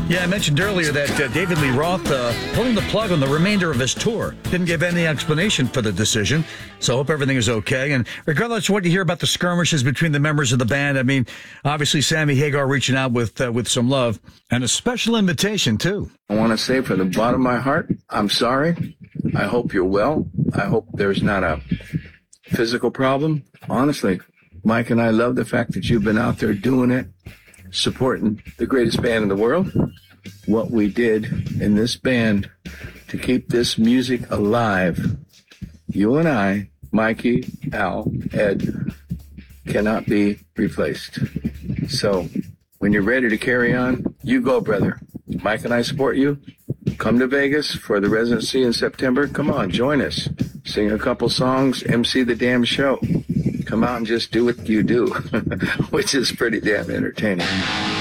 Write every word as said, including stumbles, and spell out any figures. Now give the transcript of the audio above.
Yeah, I mentioned earlier that uh, David Lee Roth uh, pulling the plug on the remainder of his tour. Didn't give any explanation for the decision, so I hope everything is okay. And regardless of what you hear about the skirmishes between the members of the band, I mean, obviously Sammy Hagar reaching out with uh, with some love and a special invitation, too. I want to say from the bottom of my heart, I'm sorry. I hope you're well. I hope there's not a physical problem. Honestly, Mike and I love the fact that you've been out there doing it, supporting the greatest band in the world. What we did in this band to keep this music alive, you and I, Mikey, Al, Ed, cannot be replaced. So when you're ready to carry on, you go, brother. Mike and I support you. Come to Vegas for the residency in September. Come on, join us. Sing a couple songs, M C the damn show. Come out and just do what you do, which is pretty damn entertaining.